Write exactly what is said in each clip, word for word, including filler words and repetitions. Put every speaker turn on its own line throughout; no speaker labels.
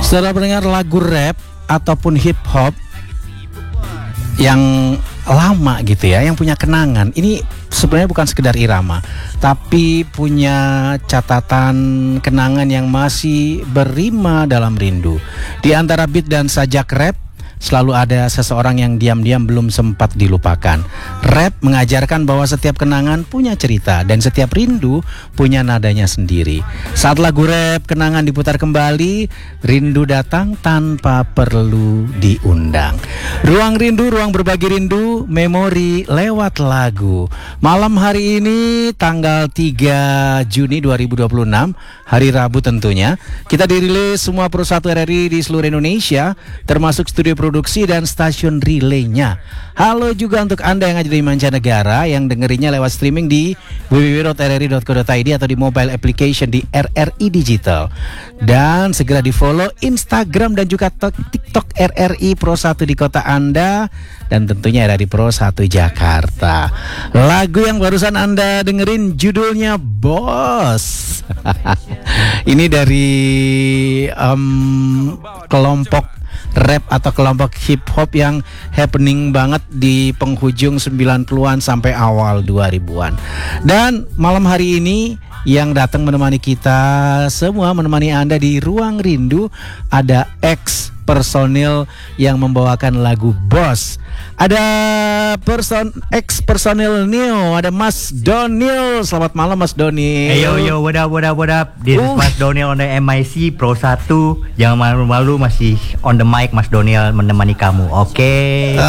Setelah mendengar lagu rap ataupun hip hop yang lama gitu ya, yang punya kenangan, ini sebenarnya bukan sekedar irama, tapi punya catatan kenangan yang masih berrima dalam rindu. Di antara beat dan sajak rap selalu ada seseorang yang diam-diam belum sempat dilupakan. Rap mengajarkan bahwa setiap kenangan punya cerita dan setiap rindu punya nadanya sendiri. Saat lagu rap kenangan diputar kembali, rindu datang tanpa perlu diundang. Ruang rindu, ruang berbagi rindu, memori lewat lagu. Malam hari ini tanggal tiga Juni dua ribu dua puluh enam, hari Rabu tentunya, kita dirilis semua Pro satu R R I di seluruh Indonesia, termasuk studio produksi dan stasiun relaynya. Halo juga untuk Anda yang ada di mancanegara yang dengerinnya lewat streaming di w w w dot r r i dot co dot i d atau di mobile application di R R I Digital. Dan segera di follow Instagram dan juga TikTok R R I Pro satu di kota Anda, dan tentunya R R I Pro satu Jakarta. Lagu yang barusan Anda dengerin judulnya Bos. Ini dari um, kelompok rap atau kelompok hip hop yang happening banget di penghujung sembilan puluhan sampai awal dua ribuan. Dan malam hari ini yang datang menemani kita semua, menemani Anda di Ruang Rindu, ada ex personil yang membawakan lagu Bos. Ada person ex personil Neo, ada Mas Donil. Selamat malam Mas Donil.
Hey yo yo, what up what up what up. This
uh.
is Mas Donil on the M I C Pro satu. Jangan malu-malu, masih on the mic Mas Donil menemani kamu. Oke.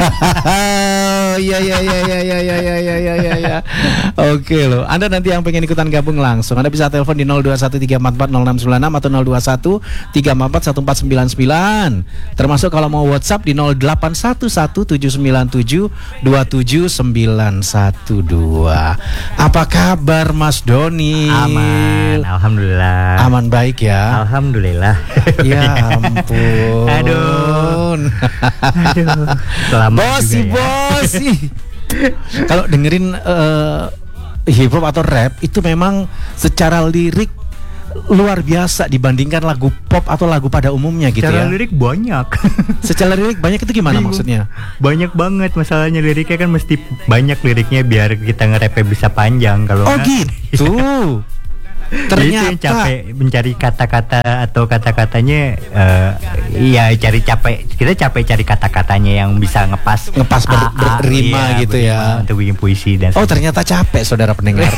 Ya ya ya ya ya ya ya ya ya ya ya. Oke loh. Anda nanti yang pengen ikutan gabung langsung, Anda bisa telepon di nol dua satu tiga empat empat nol enam sembilan enam atau nol dua satu tiga empat empat satu empat sembilan sembilan. Termasuk kalau mau WhatsApp di nol delapan satu satu tujuh sembilan tujuh dua tujuh sembilan satu dua. Apa kabar Mas Doni?
Aman, alhamdulillah.
Aman baik ya.
Alhamdulillah.
Ya ampun.
Aduh. Aduh. Selamat
bos si
ya.
bos sih. Kalau dengerin uh, hip hop atau rap itu memang secara lirik luar biasa dibandingkan lagu pop atau lagu pada umumnya gitu.
Secara
ya.
lirik banyak.
Secara lirik banyak itu gimana
Bingung.
Maksudnya?
Banyak banget masalahnya, liriknya kan mesti banyak liriknya biar kita nge-rapnya bisa panjang. Kalau
oh
enggak,
gitu. Ternyata
itu capek mencari kata-kata atau kata-katanya, uh, iya cari capek kita capek cari kata-katanya yang bisa ngepas
ngepas ber,
A, A,
berrima
iya,
gitu
berrima
ya
untuk bikin puisi dan
oh sebagainya. Ternyata capek saudara pendengar.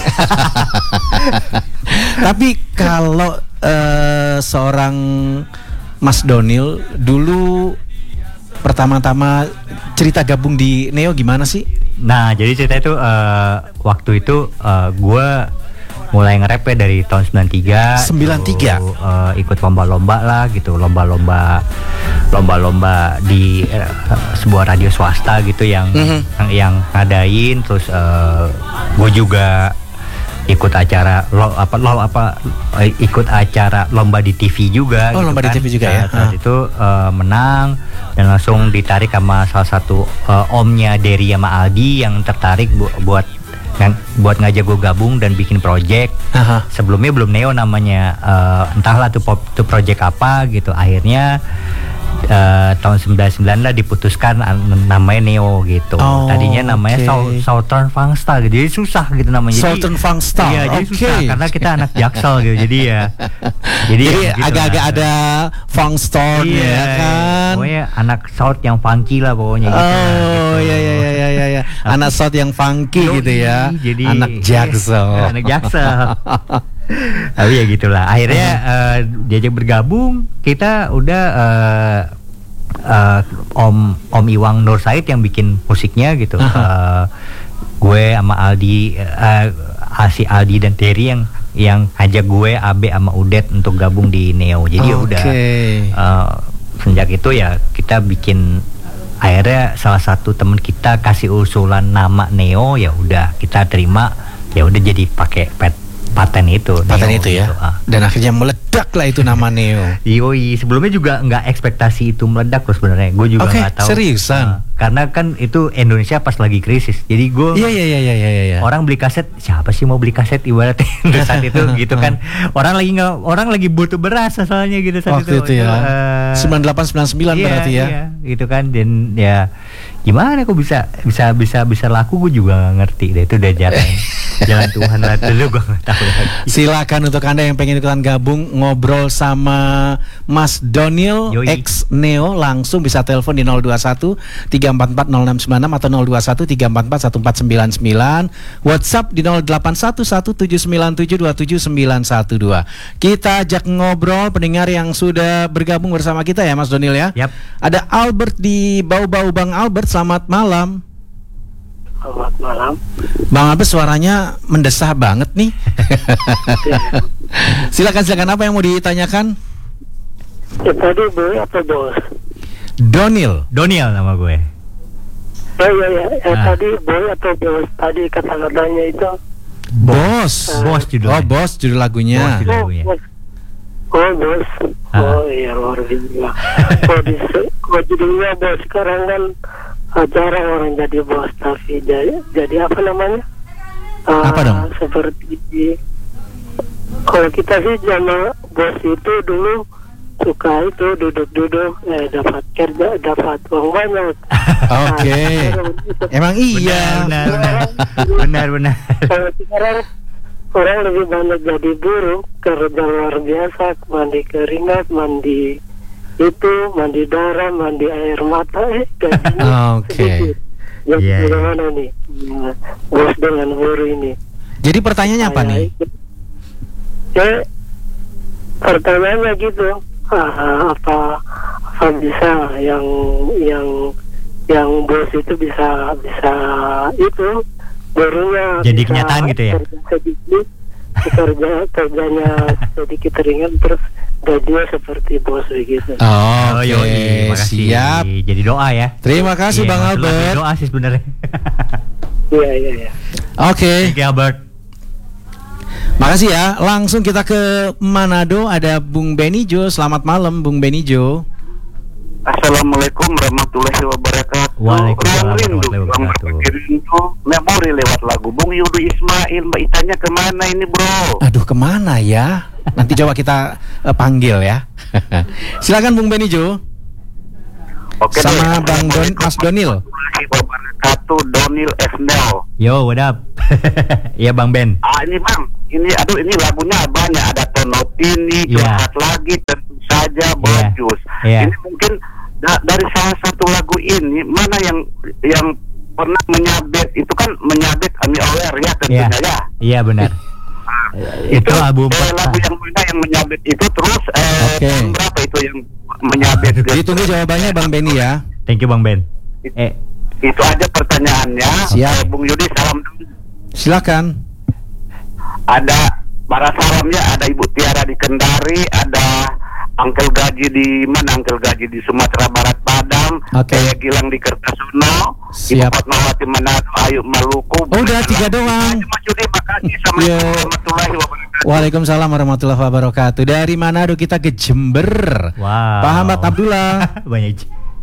Tapi kalau uh, seorang Mas Donil dulu pertama-tama cerita gabung di Neo gimana sih?
Nah jadi cerita itu uh, waktu itu uh, gue mulai nge-rap ya dari tahun sembilan tiga.
sembilan tiga
gitu, uh, ikut lomba-lomba lah gitu, lomba-lomba lomba-lomba di uh, sebuah radio swasta gitu yang mm-hmm. yang, yang ngadain. Terus uh, gue juga ikut acara lo, apa lo apa uh, ikut acara lomba di T V juga.
Oh,
gitu
lomba
kan.
di T V juga ya.
Saat
ah.
itu uh, menang dan langsung ditarik sama salah satu uh, omnya Derry sama Aldi yang tertarik bu- buat yang buat ngajak gue gabung dan bikin project.
Aha.
Sebelumnya belum Neo namanya, uh, entahlah tuh pop tuh project apa gitu. Akhirnya uh, tahun sembilan puluh sembilan lah diputuskan namanya Neo gitu.
Oh,
tadinya namanya
okay.
Southern Fangsta gitu. Jadi susah gitu namanya.
Southern Fangsta.
Iya, jadi
okay.
susah karena kita anak Jaksel gitu. Jadi ya jadi,
jadi
ya, gitu
agak-agak
lah.
Ada Fangstar
Iya,
ya kan.
Pokoknya anak South yang funky lah pokoknya gitu.
Oh iya iya iya iya iya ya. Anak South yang funky
Yoi,
gitu ya.
Jadi
anak Jaksel.
Anak Jaksel. Tapi ya gitulah. Akhirnya uh, diajak bergabung, kita udah uh, uh, Om Om Iwang Nur Said yang bikin musiknya gitu. Uh, gue sama Aldi, uh, si Aldi dan Terry yang yang ajak gue, Abe sama Udet untuk gabung di Neo. Jadi
okay.
udah uh, sejak itu ya kita bikin. Akhirnya salah satu teman kita kasih usulan nama Neo, ya udah kita terima, ya udah jadi pakai pet paten itu.
Paten
Neo,
itu ya.
gitu. Ah.
Dan akhirnya meledak lah itu nama Neo.
Yoi, sebelumnya juga nggak ekspektasi itu meledak loh sebenarnya. Gue juga
Oke,
nggak tahu.
seriusan?
Nah, karena kan itu Indonesia pas lagi krisis. Jadi gue
Iya iya iya iya iya. iya.
orang beli kaset, siapa sih mau beli kaset ibaratnya saat itu gitu kan. Orang lagi nggak orang lagi butuh beras soalnya gitu saat
Waktu itu,
itu.
ya.
eh,
sembilan delapan sembilan sembilan
iya,
berarti ya.
Iya, gitu kan. Dan ya gimana kok bisa bisa bisa bisa laku, gue juga nggak ngerti deh. Itu udah jalan jalan Tuhan lah dulu, gue nggak tahu lagi.
Silakan untuk Anda yang pengen ikutan gabung ngobrol sama Mas Donil
Yoi.
X Neo, langsung bisa telepon di nol dua satu tiga empat empat nol enam sembilan enam atau nol dua satu tiga empat empat satu empat sembilan sembilan. WhatsApp di nol delapan satu satu tujuh sembilan tujuh dua tujuh sembilan satu dua. Kita ajak ngobrol pendengar yang sudah bergabung bersama kita ya Mas Donil ya.
Yap.
Ada Albert di Bau-Bau. Bang Albert, selamat malam.
Selamat malam.
Bang Albert suaranya mendesah banget nih. Silakan silakan, apa yang mau ditanyakan?
Ya, tadi boy atau bos?
Donil.
Doniel nama gue.
Ya ya ya. ya
Ah.
Tadi boy atau bos? Tadi kata-katanya itu.
Bos.
Bos judulnya.
Oh, bos judul
Bos
lagunya.
judul.
Oh,
lagunya.
bos. Oh bos.
Ah.
Oh iya luar biasa. Kalau di kalau judulnya bos sekarang kan ah, jarang orang jadi bos, tapi jadi jadi apa namanya? Ah,
Apa dong?
Seperti kalau kita sih zaman bos itu dulu suka itu duduk-duduk eh, dapat kerja, dapat uang banyak.
Oke. Emang iya.
Benar, benar, benar, benar.
Kalau sekarang orang lebih banyak jadi buruh, kerja luar biasa, mandi keringat, mandi itu, mandi darah, mandi air mata, eh gajinya
Oke.
sedikit. Ya,
Iya, iya.
bagaimana nih nah, bos dengan buruh ini?
Jadi pertanyaannya apa
Saya
nih?
ikut- Ya, pertanyaannya gitu, ah, apa apa bisa yang yang yang bos itu bisa bisa itu barunya
Jadi
bisa
kenyataan gitu ya?
kerja sedikit, kerja kerjanya sedikit ringan, terus gajinya seperti bos begitu.
Oke,
yoi, makasih.
siap.
Jadi doa ya.
Terima kasih
Iya,
Bang
maksud lagi
Albert.
doa sih sebenarnya.
Iya iya iya.
Oke,
Thank you, Albert.
makasih ya. Langsung kita ke Manado, ada Bung Benijo. Selamat malam Bung Benijo.
Assalamualaikum warahmatullahi wabarakatuh.
Waalaikumsalam
Orang rindu,
warahmatullahi
orang
wabarakatuh.
berbagi rindu, memori lewat lagu Bung Yudi Ismail. Mbak Itanya kemana ini bro?
Aduh, kemana ya? Nanti coba kita eh, panggil ya. Silakan Bung Benijo.
Oke
Sama
deh.
Bang Don, Mas Donil.
Warahmatullahi wabarakatuh. Donil F. Nel.
Yo, what up? Iya Bang Ben.
Ah ini bang, ini aduh ini lagunya banyak, ada Tonotini,
Iya.
Curhat Lagi, tentu saja Bajus.
Iya.
Ini mungkin da- dari salah satu lagu ini mana yang yang pernah menyabet, itu kan menyabet Ami Aware ya
Iya.
tentunya ya.
Iya benar. Itu album
eh,
pertama.
lagu yang mana yang menyabet itu, terus eh,
Oke.
tahun berapa itu yang menyabet?
Ditunggu jawabannya Bang Beni ya.
Thank you Bang Ben. Eh,
Itu aja pertanyaannya.
Siap.
Eh, Bung Yudi salam dulu.
Silakan.
Ada para salamnya, ada Ibu Tiara di Kendari, ada Angkel Gaji di mana? Angkel Gaji di Sumatera Barat Padang,
Oke.
Saya Gilang di Kertasono, Ibu
Siap.
Fatmawati Manado, Ayu Maluku.
Oh, udah tiga doang.
Mas Yudi, makasih. Assalamualaikum
Yo.
warahmatullahi wabarakatuh.
Waalaikumsalam warahmatullahi wabarakatuh. Dari Manado kita ke Jember.
wow.
Pak Ahmad Abdullah.
Banyak.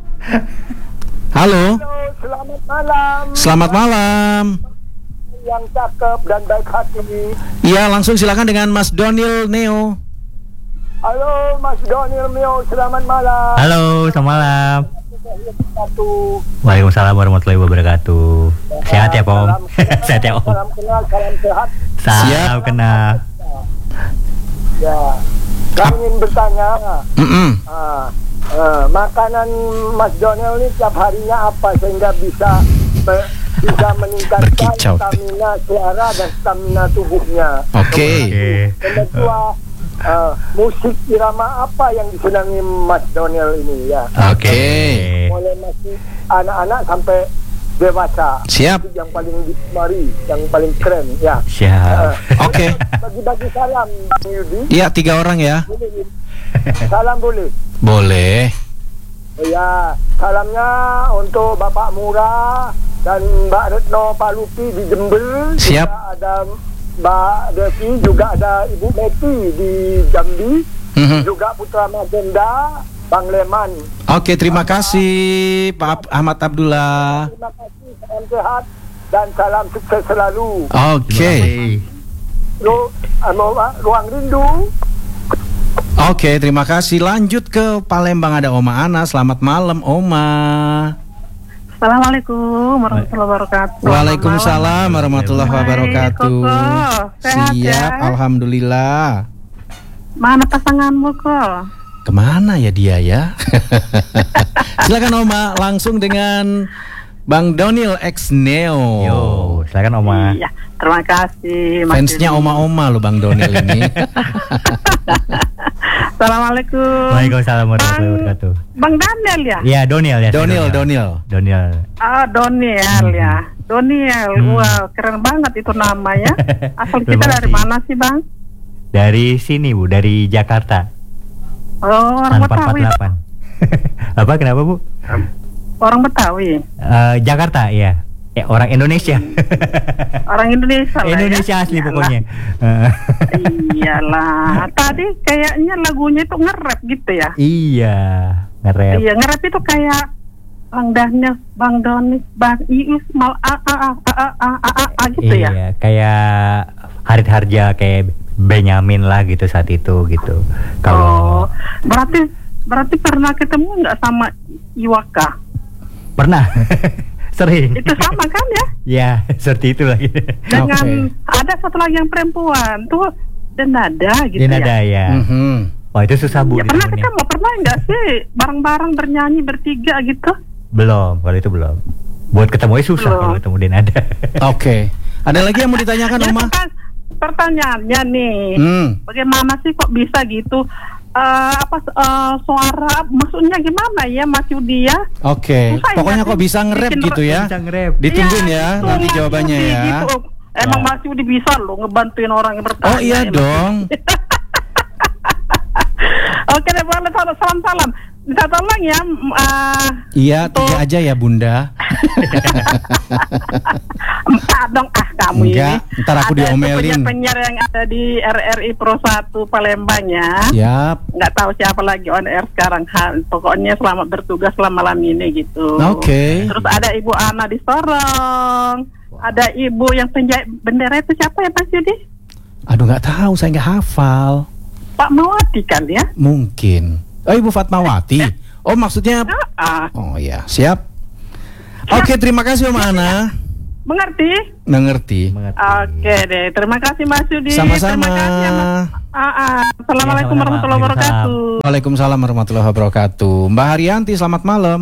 Halo.
Selamat malam
Selamat malam.
yang cakep dan baik hati.
Iya, langsung silakan dengan Mas Donil Neo.
Halo Mas Donil Mio, selamat malam.
Halo, selamat malam.
Satu.
Waalaikumsalam warahmatullahi wabarakatuh. Sehat ya, Om.
Salam kenal,
Sehat ya, Om.
Salam kenal, salam sehat.
Salam
Siap.
kenal.
Ya, kami ingin bertanya,
Mm-mm.
ah, eh, makanan Mas Donel ini tiap harinya apa sehingga bisa me- bisa meningkatkan
Berkicau.
stamina suara dan stamina tubuhnya.
Oke.
Oke.
Yang kedua, eh, musik irama apa yang disenangi Mas Donel ini ya?
Oke.
Mulai masih anak-anak sampai dewasa.
Siap.
Itu yang paling digemari, yang paling keren ya.
Siap.
Oke.
Bagi-bagi salam Bang Yudi.
Iya, tiga orang ya.
Boleh. Salam boleh.
Boleh.
Ya, salamnya untuk Bapak Murah dan Mbak Retno Palupi di Jember.
Siap.
Juga ada Mbak Devi, juga ada Ibu Meti di Jambi,
Mhm.
juga Putra Magenda,
Bang Leman.
Oke, terima kasih Pak Ahmad Abdullah.
Terima kasih, salam sehat dan salam sukses selalu.
Oke.
Lu, anu, Ruang Rindu.
Oke, terima kasih. Lanjut ke Palembang, ada Oma Ana. Selamat malam, Oma.
Assalamualaikum warahmatullahi wabarakatuh.
Waalaikumsalam warahmatullahi wabarakatuh.
Hai, Koko. Sehat
Siap,
ya?
alhamdulillah.
Mana pasanganmu kok?
Kemana ya dia ya? Silakan Oma, langsung dengan Bang Donil X Neo.
Yo, silakan Oma.
Iya, terima kasih. Mas
Fansnya
Yudi.
Oma-Oma lo Bang Donil ini.
Assalamualaikum.
Waalaikumsalam warahmatullahi
Bang-
wabarakatuh.
Bang Daniel ya?
Iya, Doniel ya.
Donil, Donil.
Doniel.
Ah, Doniel ya. Doniel.
Hmm.
Wow, keren banget itu namanya. Asal kita
Terima
dari
kasih.
mana sih, Bang?
Dari sini Bu, dari Jakarta.
Oh, orang
Tanpa
Betawi.
delapan. Apa kenapa Bu?
Orang Betawi.
Eh, Jakarta ya. Eh, orang Indonesia.
Orang Indonesia lah.
Indonesia
ya.
asli
Iyalah.
pokoknya. Eh,
Iyalah. Tadi kayaknya lagunya itu nge-rap gitu ya.
iya, nge-rap.
Iya, nge-rap itu kayak Bang Daniel, Bang Doni, Bang Iis, mal a a a a a a a, a gitu ya.
Iya, kayak Harit Harja, kayak Benyamin lah gitu saat itu gitu. Kalau
Oh, berarti berarti pernah ketemu nggak sama Iwaka?
pernah sering.
Itu sama kan ya?
Ya, seperti itu lagi.
Dengan
Oke.
ada satu lagi yang perempuan tuh Denada gitu
Dia
ya.
nada ya.
Mhm.
Wah, itu susah Bu.
Ya pernah
ditemunya.
ketemu, pernah nggak sih bareng-bareng bernyanyi bertiga gitu?
Belum, kalau itu belum. Buat ketemunya susah
Belum.
kalau ketemu Denada.
Oke. Ada lagi yang mau ditanyakan
Jadi
Oma?
pertan- pertanyaannya nih,
Hmm.
bagaimana sih kok bisa gitu? Eh, apa eh, suara maksudnya gimana ya Mas Yudi ya?
Oke.
Susah ya,
Pokoknya kok
sih?
bisa nge-rap
Bikin
gitu ya.
Bisa nge-rap.
Ditungguin
Iya,
ya
itu,
nanti
Mas
jawabannya
Yudi
ya.
gitu. Emang
Ya.
Mas Yudi bisa loh ngebantuin orang yang bertanya.
Oh iya
ya, Mas
dong.
Yudi. Oke deh, boleh salam-salam. Minta tolong ya. m- eh,
Iya,
Untuk-
tiga aja ya Bunda.
Empat dong ah kamu
Enggak,
ini.
ntar aku
Ada tuh
diomelin.
penyiar-penyiar yang ada di R R I Pro satu Palembang ya.
Siap.
Nggak tahu siapa lagi on air sekarang. Ha, pokoknya selamat bertugas selama malam ini gitu.
Oke.
Terus ada Ibu Ana di Sorong. Ada Ibu yang penjahit bendera itu siapa ya Mas Yudi?
Aduh nggak tahu, saya nggak hafal.
Pak Mawati kan ya?
Mungkin. Oh Ibu Fatmawati. Oh maksudnya.
Ah,
Oh iya, siap. Oke, terima kasih Om Ana.
mengerti?
Mengerti.
Mengerti.
Oke deh, terima kasih Mas Yudi.
Sama-sama.
Terima kasih ya, Mas. Ah, ah. Assalamualaikum
Ya, sama-sama.
warahmatullahi wabarakatuh.
Waalaikumsalam warahmatullahi wabarakatuh. Mbak Haryanti, selamat malam.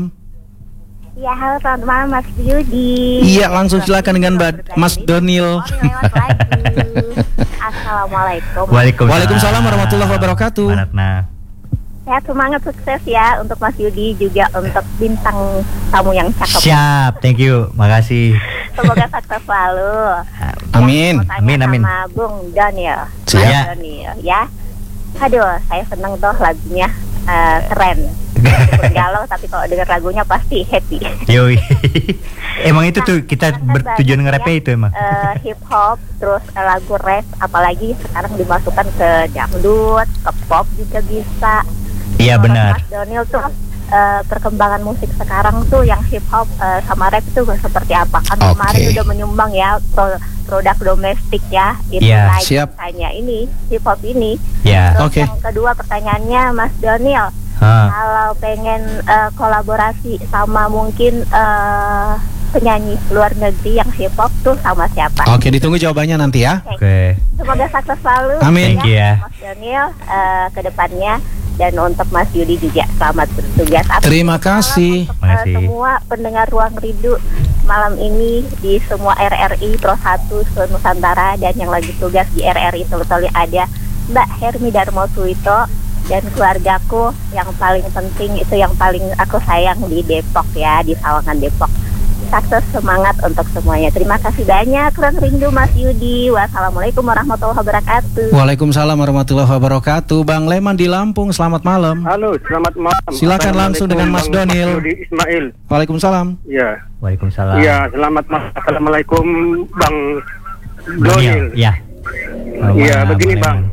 Ya, halo selamat malam Mas Yudi.
Iya, langsung silakan dengan Mbak Mas Donil.
Oh, lewat lagi. Assalamualaikum.
Waalaikumsalam.
Waalaikumsalam warahmatullahi wabarakatuh.
Mbak Ratna.
Sehat, semangat, sukses ya untuk Mas Yudi, juga untuk bintang tamu yang cakep.
Siap, thank you. Makasih.
Semoga sukses selalu.
Amin.
Ya, mau tanya
Amin, amin.
sama Bung Daniel.
Siap.
Mas Daniel ya. Aduh, saya seneng tuh lagunya, eh, keren. Meskipun galau, tapi kalau denger lagunya pasti happy.
Yoi. Emang itu tuh kita
Karena
bertujuan
banyak
nge-rapnya
ya,
itu emang.
eh, hip hop, terus eh, lagu rap, apalagi sekarang dimasukkan ke dangdut, ke pop juga bisa.
Iya
Menurut
benar.
Mas Donil tuh eh, perkembangan musik sekarang tuh yang hip hop eh, sama rap itu seperti apa? Kan
Oke.
kemarin udah menyumbang ya pro- produk domestik ya, itu
Iya,
naik
siap.
misalnya ini hip hop ini.
Ya.
Terus
Oke.
yang kedua pertanyaannya Mas Donil,
Hah.
kalau pengen eh, kolaborasi sama mungkin eh, penyanyi luar negeri yang hip hop tuh sama siapa?
Oke, ditunggu jawabannya nanti ya.
Oke.
Semoga sukses selalu.
Amin.
Thank you ya.
Mas Daniel eh, ke depannya, dan untuk Mas Yudi juga selamat bertugas.
Terima kasih.
Untuk,
Terima
eh,
kasih.
semua pendengar Ruang Rindu malam ini di semua R R I Pro satu Nusantara, dan yang lagi tugas di R R I Telutoli ada Mbak Hermi Darmo Suito dan keluargaku yang paling penting itu yang paling aku sayang di Depok ya, di Sawangan Depok. Sukses, semangat untuk semuanya. Terima kasih banyak Ruang Rindu Mas Yudi. Wassalamualaikum warahmatullahi wabarakatuh.
Waalaikumsalam warahmatullahi wabarakatuh. Bang Leman di Lampung, selamat malam.
Halo, selamat malam.
Silakan langsung dengan Mas
Bang
Donil.
Yudi Ismail.
Waalaikumsalam.
Ya.
Waalaikumsalam.
Iya, selamat malam. Assalamualaikum Bang
Daniel.
Donil.
Ya.
Iya, begini,
Bang
Bang.
Leman. Ya.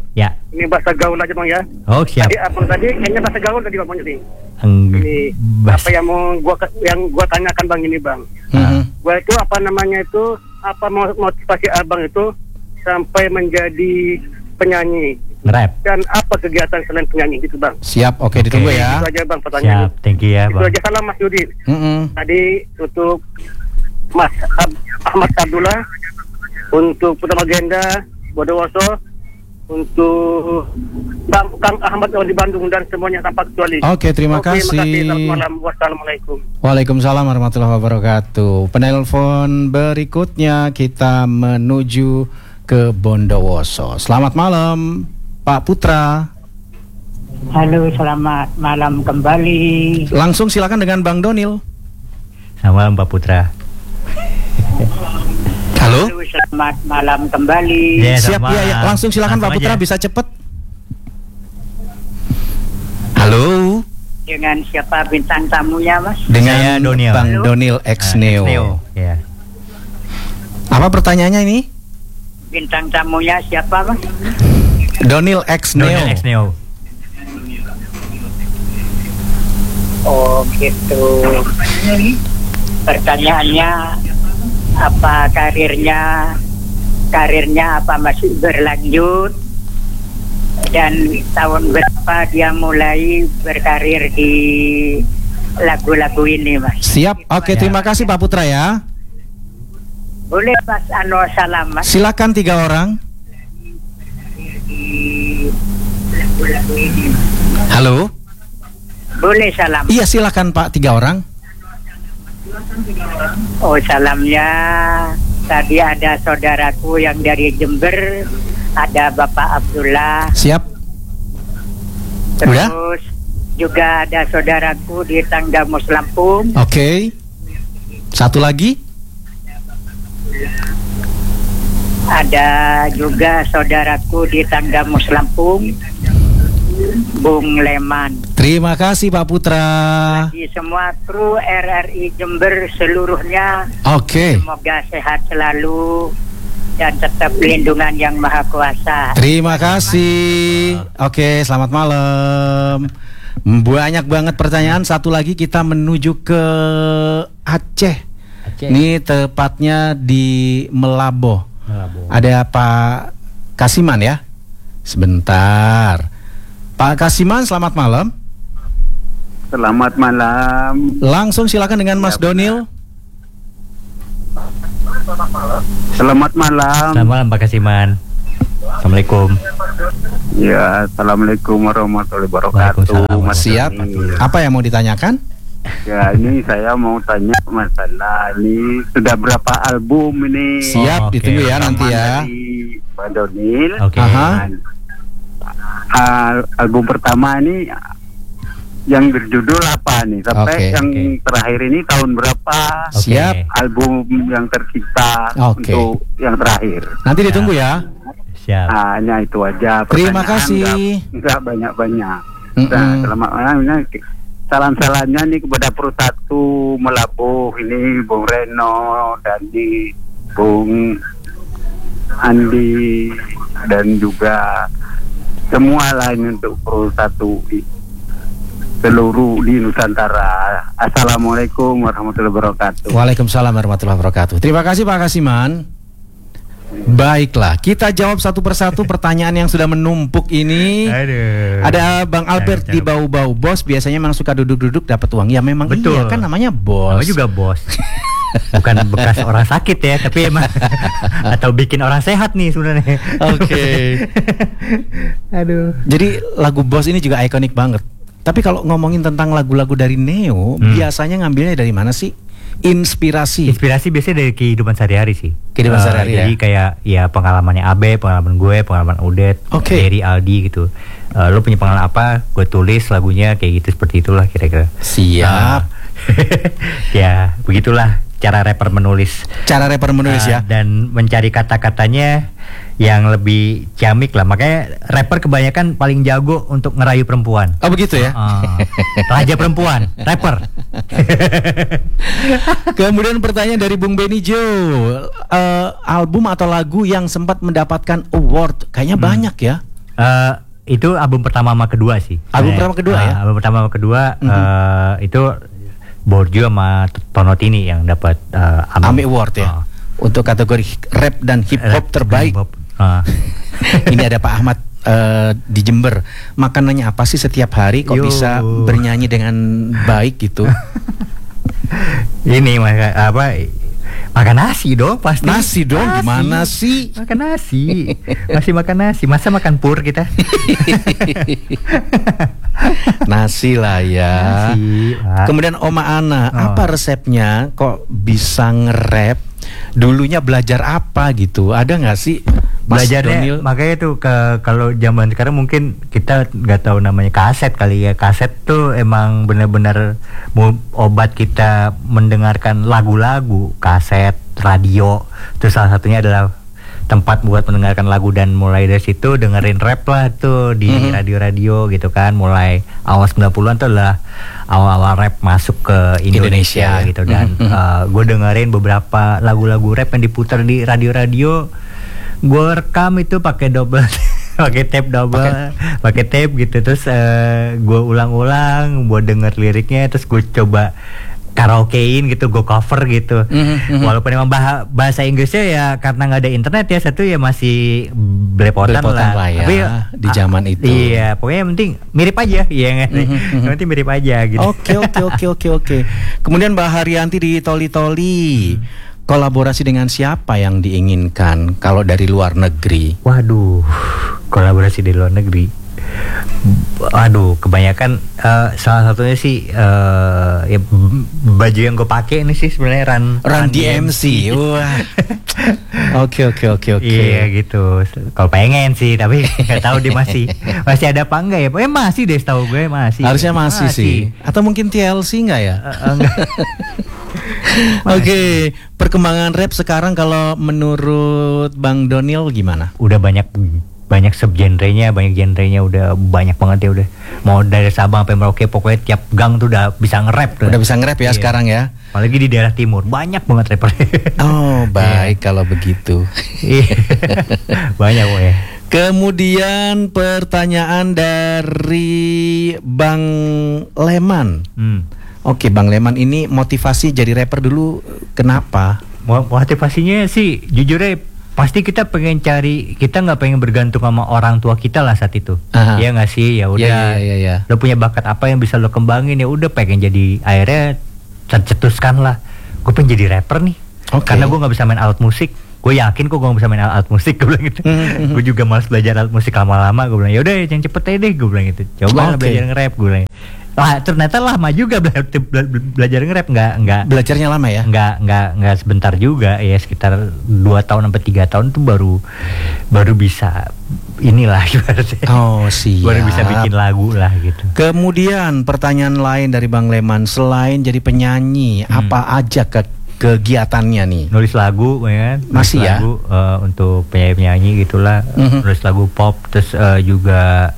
Ini bahasa gaul aja bang ya.
Oh siap.
Tadi abang tadi kayaknya bahasa gaul tadi bang nih.
Eng-
Ini
bas-
apa yang mau gua yang gua tanyakan bang ini bang.
Mhm.
Gua itu apa namanya itu apa mo- motivasi abang itu sampai menjadi penyanyi
Nge-rap.
dan apa kegiatan selain penyanyi gitu bang.
Siap, oke ditunggu ya.
Itu aja bang pertanyaan.
Siap, thank you ya
Itu
bang.
aja, salam Mas Yudi.
Mm-mm.
Tadi untuk Mas Ab- Ahmad Abdullah, untuk Putra Magenda, Bondowoso, untuk Bang Kang Ahmad yang di Bandung dan semuanya tanpa kecuali.
Oke, terima
Oke,
kasih.
Selamat malam. Wassalamualaikum.
Waalaikumsalam warahmatullahi wabarakatuh. Penelpon berikutnya kita menuju ke Bondowoso. Selamat malam, Pak Putra.
Halo, selamat malam kembali.
Langsung silakan dengan Bang Donil.
Selamat malam Pak Putra.
Halo.
Halo, selamat malam kembali.
Ya,
Siap
selamat
ya, ya.
malam.
Langsung silakan Pak
Langsung
Putra,
aja.
bisa cepet. Halo.
Dengan siapa bintang tamunya, Mas?
Dengan
Saya Donil.
Bang
Halo.
Donil X Neo.
Neo. Ya.
Apa pertanyaannya ini?
Bintang tamunya siapa, Mas?
Donil X Neo.
Donil X Neo.
Oh, gitu. Pertanyaannya, apa karirnya? Karirnya apa masih berlanjut? Dan tahun berapa dia mulai berkarir di lagu-lagu ini, Mas?
Siap. Oke, terima kasih Pak Putra ya.
Boleh Mas Ano salam, Mas?
Silakan tiga orang. Halo.
Boleh salam.
Iya, silakan Pak, tiga orang.
Oh, salamnya tadi ada saudaraku yang dari Jember, ada Bapak Abdullah.
Siap. Udah?
Terus juga ada saudaraku di Tanggamus Lampung.
Oke. Satu lagi.
Ada juga saudaraku di Tanggamus Lampung, Bung Leman.
Terima kasih Pak Putra.
Di semua kru R R I Jember seluruhnya,
Oke.
semoga sehat selalu dan tetap pelindungan yang Maha Kuasa.
Terima kasih. Oke, selamat malam. Banyak banget pertanyaan. Satu lagi kita menuju ke Aceh.
Aceh.
Ini tepatnya di Melabo.
Melabo.
Ada Pak Kasiman ya. Sebentar. Pak Kasiman, selamat malam.
Selamat malam.
Langsung silakan dengan Mas Donil.
Selamat malam.
Selamat malam Pak Kasiman. Assalamualaikum.
Ya, assalamualaikum warahmatullahi wabarakatuh.
Waalaikumsalam.
Mas
Siap.
Doni.
Apa yang mau ditanyakan?
Ya, ini saya mau tanya masalah ini sudah berapa album ini?
Siap,
oke.
ditunggu ya nanti ya.
Dari Pak Donil.
Oke.
Aha.
Dan, al- album pertama ini yang berjudul apa nih? Sampai
Oke,
yang
oke.
terakhir ini tahun berapa?
Oke.
Siap.
Album yang tercipta
Oke.
untuk yang terakhir.
Nanti ditunggu ya.
Siap.
Hanya itu aja.
Terima
Pertanyaan
kasih.
nggak- Nggak banyak-banyak.
Mm-mm.
Nah, selamat malam. Ini salam-salamnya nih kepada Persatu Melabuh ini, Bung Reno, Dandi, Bung Andi, dan juga semua lain untuk Persatu i- seluruh di Nusantara. Assalamualaikum warahmatullahi wabarakatuh.
Waalaikumsalam warahmatullahi wabarakatuh. Terima kasih Pak Kasiman. Baiklah, kita jawab satu persatu pertanyaan yang sudah menumpuk ini.
Aduh.
Ada Bang Albert
Aduh.
di bau-bau bos, biasanya memang suka duduk-duduk dapat uang. Ya memang
Betul.
iya kan namanya bos.
Namanya juga bos. Bukan bekas orang sakit ya, tapi emang atau bikin orang sehat nih sebenarnya.
Oke.
Aduh.
Jadi lagu Bos ini juga ikonik banget. Tapi kalau ngomongin tentang lagu-lagu dari Neo,
Hmm.
biasanya ngambilnya dari mana sih? Inspirasi.
Inspirasi biasanya dari kehidupan sehari-hari sih.
Kehidupan
Eh,
sehari-hari
Jadi
ya?
kayak ya pengalamannya Abe, pengalaman gue, pengalaman Udet,
Oke.
dari Aldi gitu. Eh, lo punya pengalaman apa? Gue tulis lagunya kayak gitu, seperti itulah kira-kira.
Siap.
Eh, ya begitulah cara rapper menulis.
Cara rapper menulis
Eh,
ya.
Dan mencari kata-katanya yang lebih ciamik lah. Makanya rapper kebanyakan paling jago untuk ngerayu perempuan.
Oh begitu ya.
Ah, raja perempuan, rapper.
Kemudian pertanyaan dari Bung Benny Joe, Eh, album atau lagu yang sempat mendapatkan award, kayaknya
Hmm.
banyak ya.
Uh, itu album pertama sama kedua sih.
Album pertama kedua
uh,
ya?
Album pertama sama kedua mm-hmm. uh, itu Borju sama Tonotini yang dapat uh,
A M I Award ya. Uh. Untuk kategori rap dan hip hop terbaik. Hip-hop. Uh. Ini ada Pak Ahmad uh, di Jember. Makanannya apa sih setiap hari kok Yo. bisa bernyanyi dengan baik gitu?
Ini maka apa? Makan nasi dong pasti.
Nasi dong, nasi. Gimana sih?
Makan nasi. Masih makan nasi. Masa makan pur kita?
Nasi lah ya. Nasi, kemudian Oma Ana, oh. apa resepnya kok bisa nge-rap? Dulunya belajar apa gitu? Ada nggak sih?
Belajarnya makanya tuh ke, kalau zaman sekarang mungkin kita nggak tahu namanya kaset kali ya. Kaset tuh emang benar-benar obat kita mendengarkan lagu-lagu. Kaset, radio, itu salah satunya adalah tempat buat mendengarkan lagu, dan mulai dari situ dengerin rap lah tuh di mm-hmm. radio-radio gitu kan. Mulai awal sembilan puluhan tuh adalah awal-awal rap masuk ke Indonesia, Indonesia gitu, dan mm-hmm. uh, gue dengerin beberapa lagu-lagu rap yang diputar di radio-radio. Gue rekam itu pakai double, pakai tape double, pakai tape gitu, terus uh, gue ulang-ulang, gue denger liriknya, terus gue coba karaokein gitu, gue cover gitu. Mm-hmm. Walaupun emang bah- bahasa Inggrisnya ya karena nggak ada internet ya, satu ya masih belepotan,
belepotan lah. lah ya, tapi di zaman itu.
Iya, pokoknya yang penting mirip aja, ya nggak? Mm-hmm. Yang penting mirip aja gitu.
Oke oke oke oke oke. Kemudian Mbak Haryanti di Toli Toli. Hmm. Kolaborasi dengan siapa yang diinginkan kalau dari luar negeri?
Waduh, kolaborasi di luar negeri. Waduh, kebanyakan uh, salah satunya sih uh, ya, baju yang gue pakai ini sih sebenarnya Run
Run D M C. Wah. Oke oke oke oke.
Iya gitu. Kalau pengen sih, tapi nggak tahu dia masih masih ada apa enggak ya? Pokoknya masih deh, setahu gue masih.
Harusnya masih, masih sih. Atau mungkin T L C enggak ya? Uh, enggak. Oke, okay. Perkembangan rap sekarang kalau menurut Bang Doniel gimana?
Udah banyak banyak subgenrenya, banyak genrenya, udah banyak banget ya udah. Mau dari Sabang sampai Merauke, pokoknya tiap gang tuh udah bisa nge-rap.
Udah, udah bisa nge-rap ya, iya. Sekarang ya.
Apalagi di daerah timur banyak banget rapper.
Oh, baik kalau begitu.
Banyak ya.
Kemudian pertanyaan dari Bang Leman. Hmm. Oke, Bang Leman, ini motivasi jadi rapper dulu kenapa?
Motivasinya sih jujurnya pasti kita pengen cari, kita nggak pengen bergantung sama orang tua kita lah saat itu. Aha. Ya nggak sih, ya udah.
Ya, ya, ya, ya.
Lo punya bakat apa yang bisa lo kembangin, ya udah pengen jadi, akhirnya tercetuskan lah. Gue pengen jadi rapper nih. Okay. Karena gue nggak bisa main alat musik. Gue yakin kok gue nggak bisa main alat musik, gue bilang gitu. Mm-hmm. Gue juga malas belajar alat musik lama-lama. Gue bilang ya udah yang cepet aja deh, gue bilang gitu. Coba okay. belajar nge-rap, gue bilang. Lah ternyata lama juga bela- bela- belajar nge-rap, nggak nggak
belajarnya lama ya,
nggak nggak nggak sebentar juga ya, sekitar dua tahun sampai tiga tahun tuh baru baru bisa inilah ibaratnya.
Oh siap.
Baru bisa bikin lagu lah gitu.
Kemudian pertanyaan lain dari Bang Leman, selain jadi penyanyi hmm. apa aja ke kegiatannya nih?
Nulis lagu ya kan,
masih
nulis
ya
lagu, uh, untuk penyanyi-penyanyi gitulah. Mm-hmm. Nulis lagu pop, terus uh, juga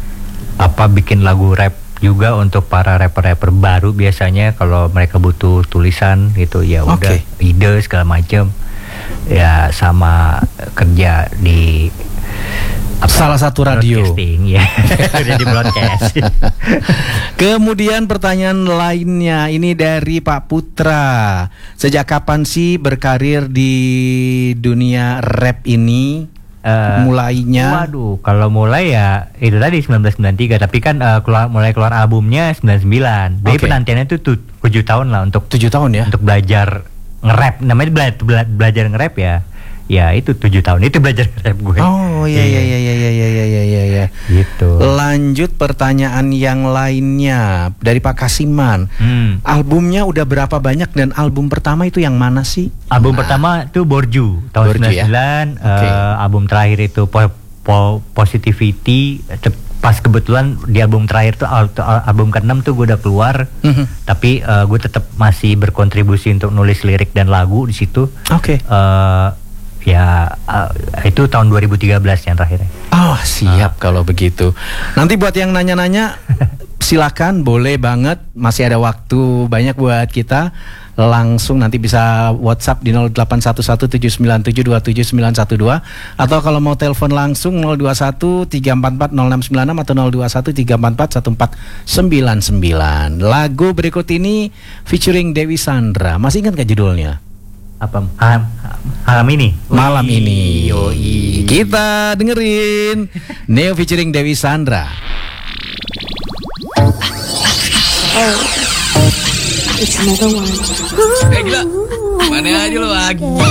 apa bikin lagu rap juga untuk para rapper-rapper baru, biasanya kalau mereka butuh tulisan gitu ya udah okay. ide segala macam ya, sama kerja di apa,
salah satu radio
ya jadi broadcast.
Kemudian pertanyaan lainnya ini dari Pak Putra, sejak kapan sih berkarir di dunia rap ini? Uh, mulainya,
waduh, kalau mulai ya itu tadi sembilan belas sembilan puluh tiga, tapi kan uh, keluar, mulai keluar albumnya sembilan puluh sembilan. Jadi okay. penantiannya itu tujuh tahun lah untuk
tujuh tahun ya
untuk belajar nge-rap. Namanya bela, bela, belajar nge-rap ya. Ya itu tujuh tahun itu belajar nge-rap gue.
Oh iya iya iya iya iya iya iya iya ya.
Gitu.
Lanjut pertanyaan yang lainnya dari Pak Kasiman. Hmm. Albumnya udah berapa banyak dan album pertama itu yang mana sih?
Album ah. pertama itu Borju tahun
Borju,
sembilan puluh sembilan. Ya? Okay. Uh, album terakhir itu po- po- Positivity. Pas kebetulan di album terakhir tuh album keenam tuh gue udah keluar. Mm-hmm. Tapi uh, gue tetap masih berkontribusi untuk nulis lirik dan lagu di situ. Oke. Okay. Uh, Ya uh, itu tahun dua ribu tiga belas yang terakhir.
Oh siap uh. kalau begitu. Nanti buat yang nanya-nanya silakan, boleh banget, masih ada waktu banyak buat kita. langsung nanti bisa WhatsApp di nol delapan satu satu tujuh sembilan tujuh dua tujuh sembilan satu dua, atau kalau mau telepon langsung nol dua satu tiga empat empat nol enam sembilan enam atau nol dua satu tiga empat empat satu empat sembilan sembilan. Lagu berikut ini featuring Dewi Sandra. Masih ingat gak judulnya?
Apa? Malam, malam ini.
Malam
Wih,
ini.
yoi.
Kita dengerin Neo featuring Dewi Sandra.
It's another one.
Eh gila, mana aja lo lagi.